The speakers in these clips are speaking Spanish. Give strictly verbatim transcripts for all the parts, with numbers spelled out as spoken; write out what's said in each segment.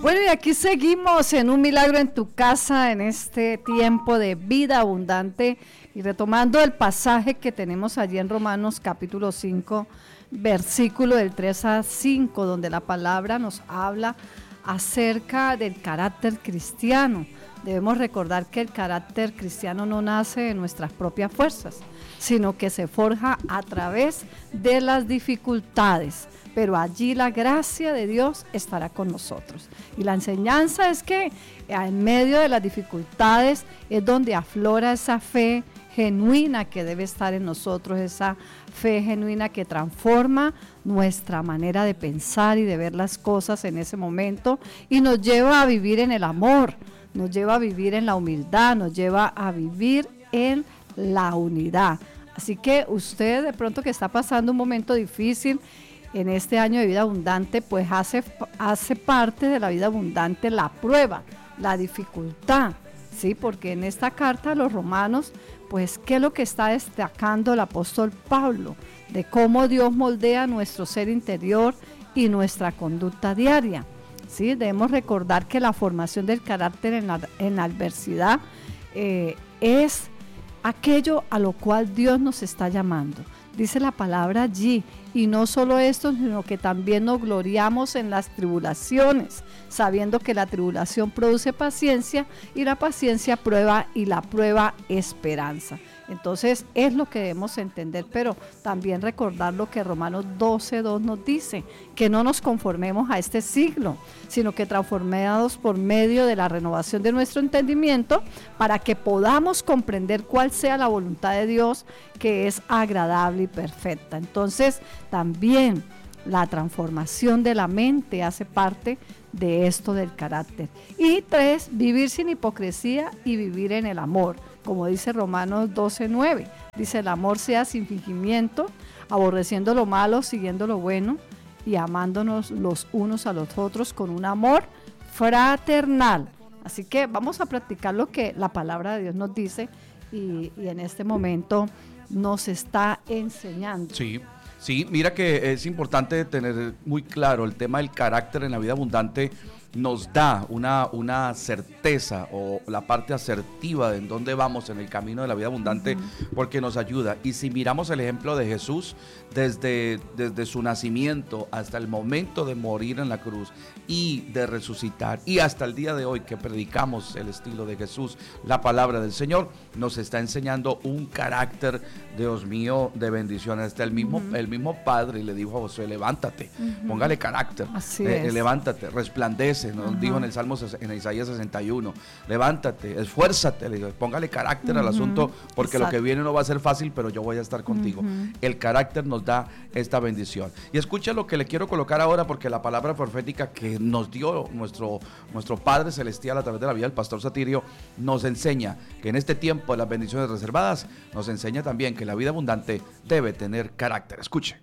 Bueno, y aquí seguimos en Un Milagro en tu Casa, en este tiempo de vida abundante, y retomando el pasaje que tenemos allí en Romanos capítulo cinco, versículo del tres a cinco, donde la palabra nos habla acerca del carácter cristiano. Debemos recordar que el carácter cristiano no nace de nuestras propias fuerzas, sino que se forja a través de las dificultades, pero allí la gracia de Dios estará con nosotros. Y la enseñanza es que en medio de las dificultades es donde aflora esa fe genuina que debe estar en nosotros, esa fe genuina que transforma nuestra manera de pensar y de ver las cosas en ese momento y nos lleva a vivir en el amor, nos lleva a vivir en la humildad, nos lleva a vivir en la unidad. Así que usted de pronto que está pasando un momento difícil en este año de vida abundante, pues hace, hace parte de la vida abundante la prueba, la dificultad, ¿sí? Porque en esta carta a los romanos, pues ¿qué es lo que está destacando el apóstol Pablo? De cómo Dios moldea nuestro ser interior y nuestra conducta diaria, ¿sí? Debemos recordar que la formación del carácter en la, en la adversidad eh, es aquello a lo cual Dios nos está llamando. Dice la palabra allí, y no solo esto, sino que también nos gloriamos en las tribulaciones, sabiendo que la tribulación produce paciencia, y la paciencia prueba, y la prueba esperanza. Entonces es lo que debemos entender, pero también recordar lo que Romanos doce dos nos dice, que no nos conformemos a este siglo, sino que transformados por medio de la renovación de nuestro entendimiento, para que podamos comprender cuál sea la voluntad de Dios, que es agradable y perfecta. Entonces también la transformación de la mente hace parte de esto del carácter. Y tres, vivir sin hipocresía y vivir en el amor. Como dice Romanos doce nueve, dice: el amor sea sin fingimiento, aborreciendo lo malo, siguiendo lo bueno y amándonos los unos a los otros con un amor fraternal. Así que vamos a practicar lo que la palabra de Dios nos dice y, y en este momento nos está enseñando. Sí. Sí, mira que es importante tener muy claro el tema del carácter en la vida abundante. Nos da una, una certeza o la parte asertiva de en dónde vamos en el camino de la vida abundante, uh-huh. porque nos ayuda. Y si miramos el ejemplo de Jesús, desde, desde su nacimiento hasta el momento de morir en la cruz y de resucitar, y hasta el día de hoy que predicamos el estilo de Jesús, la palabra del Señor, nos está enseñando un carácter, Dios mío, de bendiciones. Hasta el mismo, uh-huh. el mismo Padre le dijo a Josué: levántate, uh-huh. póngale carácter, eh, levántate, resplandece. Nos uh-huh. dijo en el Salmo, en Isaías sesenta y uno, levántate, esfuérzate, le digo, póngale carácter uh-huh. al asunto, porque Exacto. lo que viene no va a ser fácil, pero yo voy a estar contigo. Uh-huh. El carácter nos da esta bendición. Y escucha lo que le quiero colocar ahora, porque la palabra profética que nos dio nuestro, nuestro Padre Celestial a través de la vida del pastor Satirio, nos enseña que en este tiempo de las bendiciones reservadas, nos enseña también que la vida abundante debe tener carácter. Escuche.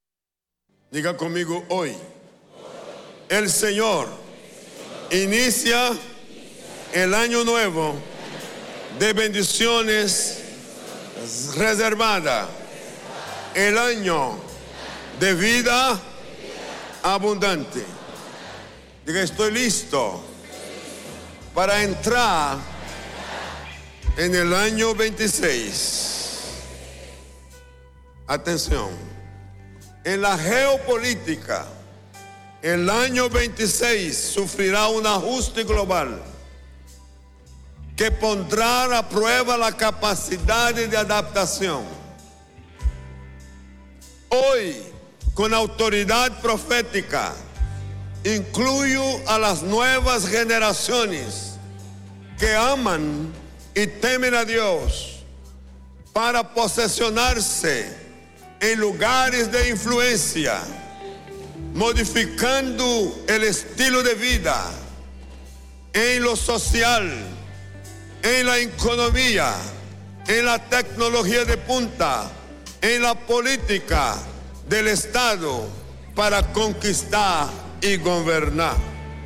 Diga conmigo hoy: el Señor inicia el año nuevo de bendiciones reservada, el año de vida abundante. Diga: estoy listo para entrar en el año veintiséis. Atención, en la geopolítica, el año veintiséis sufrirá un ajuste global que pondrá a prueba la capacidad de adaptación. Hoy, con autoridad profética, incluyo a las nuevas generaciones que aman y temen a Dios para posesionarse en lugares de influencia, modificando el estilo de vida en lo social, en la economía, en la tecnología de punta, en la política del Estado para conquistar y gobernar,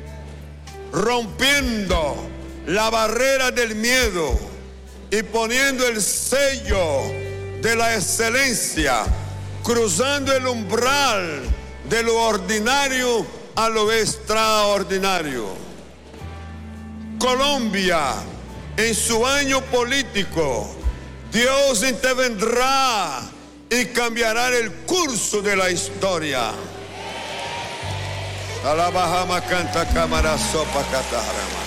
rompiendo la barrera del miedo y poniendo el sello de la excelencia, cruzando el umbral de lo ordinario a lo extraordinario. Colombia, en su año político, Dios intervendrá y cambiará el curso de la historia. Alabahama canta cámara sopa catarama.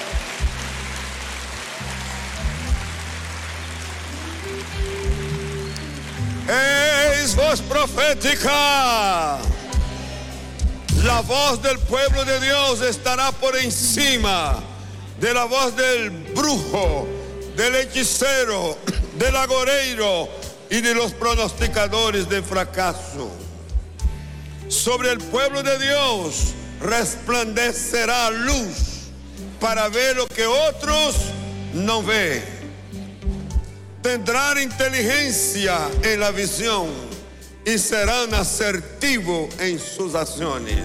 Es voz profética. La voz del pueblo de Dios estará por encima de la voz del brujo, del hechicero, del agoreiro y de los pronosticadores de fracaso. Sobre el pueblo de Dios resplandecerá luz para ver lo que otros no ven. Tendrán inteligencia en la visión y serán asertivos en sus acciones.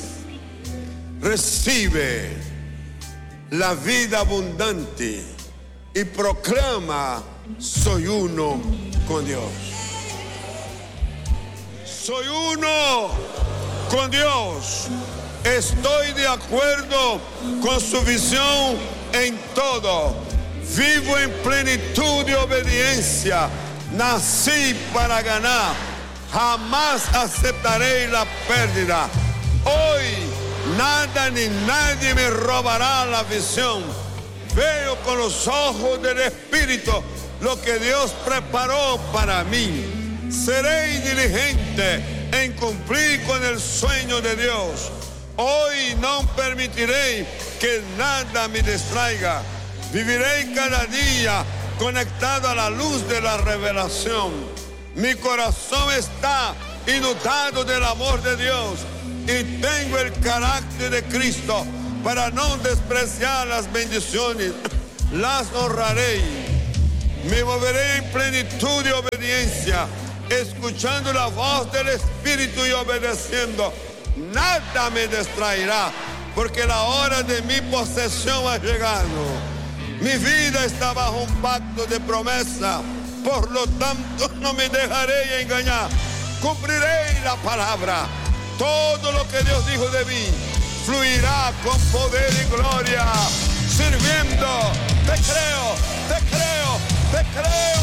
Recibe la vida abundante y proclama: soy uno con Dios. Soy uno con Dios. Estoy de acuerdo con su visión en todo. Vivo en plenitud de obediencia. Nací para ganar. Jamás aceptaré la pérdida. Hoy nada ni nadie me robará la visión. Veo con los ojos del Espíritu lo que Dios preparó para mí. Seré diligente en cumplir con el sueño de Dios. Hoy no permitiré que nada me distraiga. Viviré cada día conectado a la luz de la revelación. Mi corazón está inundado del amor de Dios y tengo el carácter de Cristo para no despreciar las bendiciones. Las honraré. Me moveré en plenitud de obediencia, escuchando la voz del Espíritu y obedeciendo. Nada me distraerá, porque la hora de mi posesión ha llegado. Mi vida está bajo un pacto de promesa, por lo tanto no me dejaré engañar. Cumpliré la palabra. Todo lo que Dios dijo de mí fluirá con poder y gloria, sirviendo. Te creo, te creo, te creo.